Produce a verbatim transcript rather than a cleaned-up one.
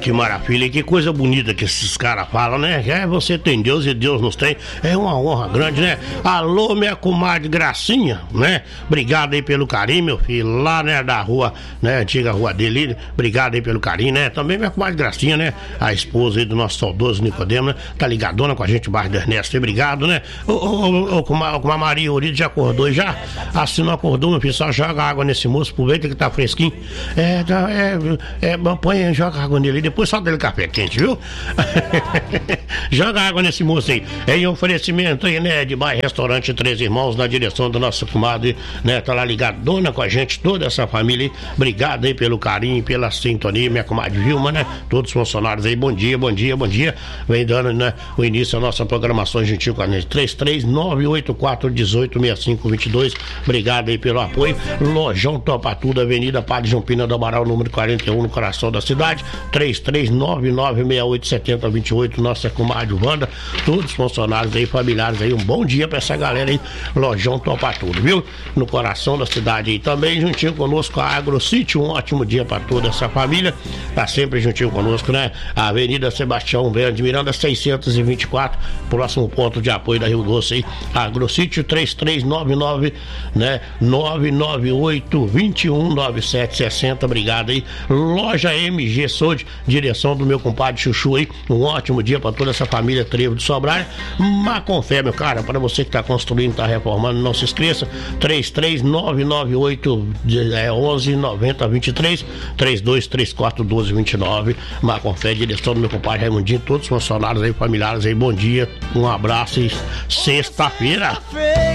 que maravilha, que coisa bonita que esses caras falam, né? É, você tem Deus e Deus nos tem. É uma honra grande, né? Alô, minha comadre Gracinha, né? Obrigado aí pelo carinho, meu filho, lá, né, da rua, né, antiga rua dele. Obrigado aí pelo carinho, né? Também minha comadre Gracinha, né? A esposa aí do nosso saudoso Nicodemo, né? Tá ligadona com a gente, bairro do Ernesto. Obrigado, né? Ô, ô, ô, ô, como a Maria Urido já acordou e já? Assim não acordou, meu filho, só joga água nesse moço, aproveita que tá fresquinho. É, tá, é, é, põe, joga água nele e depois solta ele café quente, viu? Joga água nesse moço aí. É em oferecimento aí, né, de Bar Restaurante Três Irmãos, na direção do nosso comadre, né, tá lá ligadona com a gente, toda essa família aí. Obrigado aí pelo carinho, pela sintonia, minha comadre Vilma, né? Todos os funcionários aí, bom dia, bom dia, bom dia. Vem dando, né, o início da nossa programação gentil com a gente. três três nove oito quatro um oito seis cinco dois dois. Obrigado aí pelo apoio. Lojão Topa Tudo, Avenida Padre João Pina do Amaral, número quarenta e um, no coração da cidade. três três nove nove seis oito sete zero dois oito, nossa comadre Wanda, todos os funcionários aí, familiares aí, um bom dia pra essa galera aí, Lojão Topa Tudo, viu? No coração da cidade aí também, juntinho conosco a AgroCity, um ótimo dia pra toda essa família, tá sempre juntinho conosco, né? A Avenida Sebastião Verde Miranda seiscentos e vinte e quatro, próximo ponto de apoio da Rio Doce aí, AgroCity, três três nove nove, né, nove nove oito dois um nove sete seis zero, obrigado aí. Loja M G Sold, direção do meu compadre Chuchu aí, um ótimo dia pra toda essa família Trevo de Sobrar. Maconfé, meu cara, para você que tá construindo, tá reformando, não se esqueça, três três nove nove oito um um nove zero dois três, três dois três quatro um dois dois nove, Maconfé, direção do meu compadre Raimundinho, todos os funcionários aí, familiares aí, bom dia, um abraço e sexta-feira.